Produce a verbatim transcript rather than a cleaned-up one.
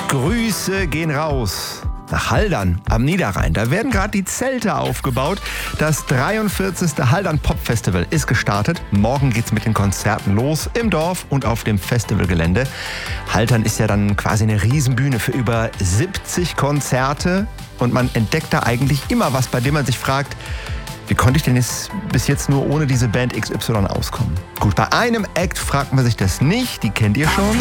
Grüße gehen raus nach Haldern am Niederrhein. Da werden gerade die Zelte aufgebaut. Das dreiundvierzigste Haldern Pop Festival ist gestartet. Morgen geht's mit den Konzerten los im Dorf und auf dem Festivalgelände. Haldern ist ja dann quasi eine Riesenbühne für über siebzig Konzerte. Und man entdeckt da eigentlich immer was, bei dem man sich fragt, wie konnte ich denn jetzt bis jetzt nur ohne diese Band X Y auskommen? Gut, bei einem Act fragt man sich das nicht, die kennt ihr schon.